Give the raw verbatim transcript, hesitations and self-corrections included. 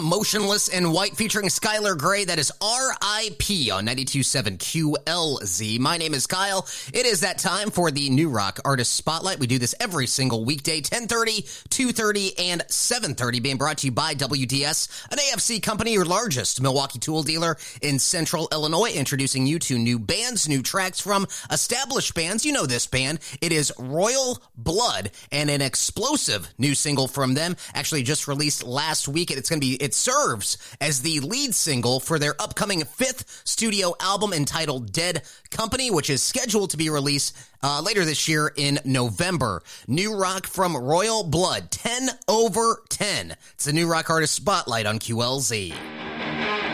Motionless in White featuring Skylar Grey. That is R I P on ninety-two point seven Q L Z. My name is Kyle. It is that time for the New Rock Artist Spotlight. We do this every single weekday, ten thirty, two thirty, and seven thirty, being brought to you by W D S, an A F C company, your largest Milwaukee tool dealer in Central Illinois, introducing you to new bands, new tracks from established bands. You know this band. It is Royal Blood, and an explosive new single from them, actually just released last week. It's going to be, it serves as the lead single for their upcoming fifth studio album entitled Dead Company, which is scheduled to be released uh, later this year in November. New rock from Royal Blood, ten over ten. It's the New Rock Artist Spotlight on Q L Z.